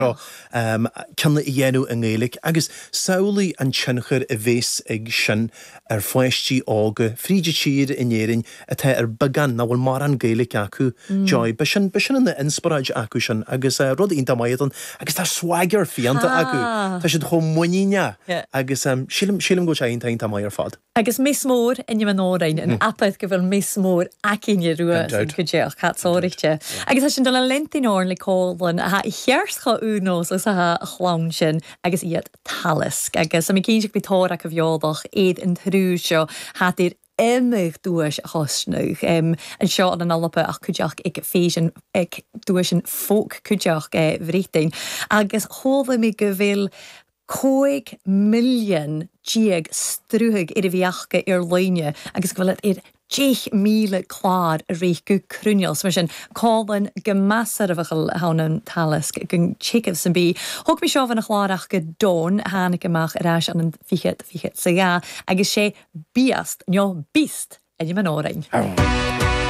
Canna I dhéanú an Gaelic agus saolaí an tsinchar a bhés ag sin foiisttí ága fríide tíad in éirin atá bagan na bhfuil mar an Gaelic acu joy be sin an inspiráid acu sin agus rud ínta maiad agus tá swagger fianta acu tá siad chum muíine agus sílim go ínta mai ar fad. Agus mis mór in man órain an apad go bhfuil mis mór acinne ruúa go deach chatáirte. Agus tá sin do le lentin orn le cólan a chearscha únós as a chlán sin agus iad talasc agus am cín be tóra go bheádach iad an trú seo hat ir emig dúis a chosnúch an seo an alapa ach chuideach ag fésin ag dúis an fóg chuideach bhrítain agus hóla mi go bhfuil 5 milliún díag strúthig ar a bhíachcha ar leine agus go bhfuil ar 10,000 clár a réich go crúneals mar sin cálan go measar a bhachal hánan talasc gon tícah san bí. Thug mi seo fanna chlárach go dón hána goach arás an fichiad sa gá agus sé bíast, bíst man órain.